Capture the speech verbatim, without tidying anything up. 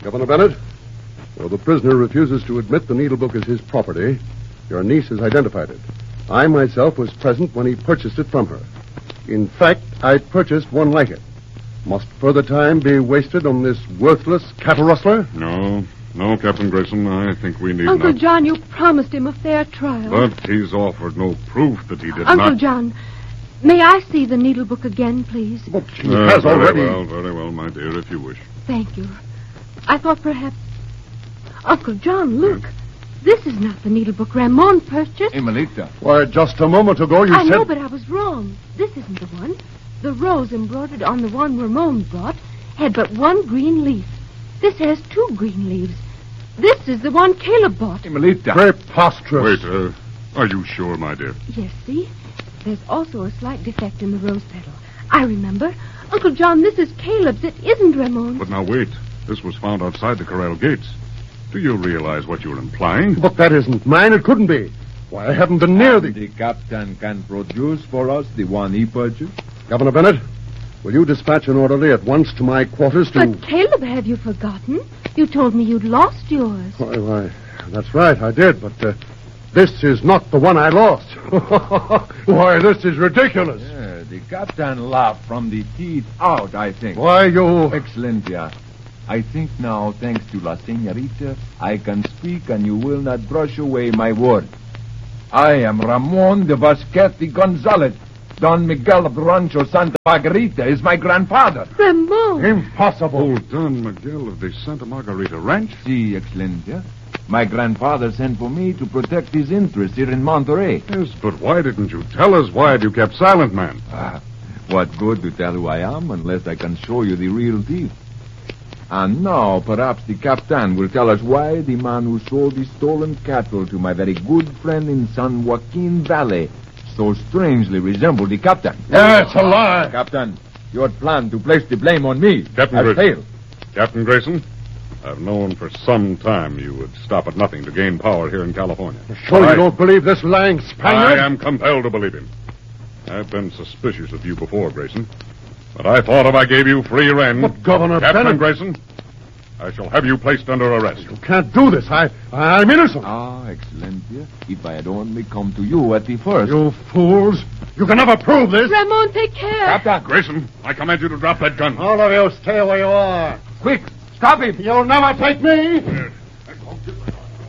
Governor Bennett, though the prisoner refuses to admit the needle book is his property, your niece has identified it. I myself was present when he purchased it from her. In fact, I purchased one like it. Must further time be wasted on this worthless cattle rustler? No, no, Captain Grayson. I think we need Uncle not. John, you promised him a fair trial. But he's offered no proof that he did Uncle not. Uncle John, may I see the needle book again, please? But she Uh, has very already... well, very well, my dear, if you wish. Thank you. I thought perhaps... Uncle John, look. This is not the needle book Ramon purchased. Imelita. Why, just a moment ago you I said... know, but I was wrong. This isn't the one. The rose embroidered on the one Ramon brought had but one green leaf. This has two green leaves. This is the one Caleb bought. Imelita. Preposterous. Wait, uh, are you sure, my dear? Yes, see? There's also a slight defect in the rose petal. I remember. Uncle John, this is Caleb's. It isn't Ramon's. But now wait. This was found outside the corral gates. Do you realize what you're implying? But that isn't mine. It couldn't be. Why, I haven't been near the... The captain can produce for us the one he purchased? Governor Bennett, will you dispatch an orderly at once to my quarters to... But Caleb, have you forgotten? You told me you'd lost yours. Why, why, that's right, I did, but uh, this is not the one I lost. Why, this is ridiculous. Yeah, the captain laughed from the teeth out, I think. Why, you... Excellentia, I think now, thanks to La Senorita, I can speak and you will not brush away my word. I am Ramon de Vasquete Gonzalez. Don Miguel of the Rancho Santa Margarita is my grandfather. Ramon! Impossible. Oh, Don Miguel of the Santa Margarita Ranch? Si, Excellentia. My grandfather sent for me to protect his interests here in Monterey. Yes, but why didn't you tell us? Why had you kept silent, man? Ah, what good to tell who I am unless I can show you the real thief? And now, perhaps the captain will tell us why the man who sold the stolen cattle to my very good friend in San Joaquin Valley so strangely resembled the captain. That's a lie. Captain, your plan to place the blame on me Captain has Grayson. failed. Captain Grayson, I've known for some time you would stop at nothing to gain power here in California. Sure I- you don't believe this lying Spaniard? I am compelled to believe him. I've been suspicious of you before, Grayson. But I thought if I gave you free rein... But, Governor Captain Bennett... Grayson, I shall have you placed under arrest. You can't do this. I, I'm innocent. Ah, Excellentia, if I had only come to you at the first. You fools. You can never prove this. Ramon, take care. Captain, Grayson, I command you to drop that gun. All of you stay where you are. quick, stop him. You'll never take me. Here,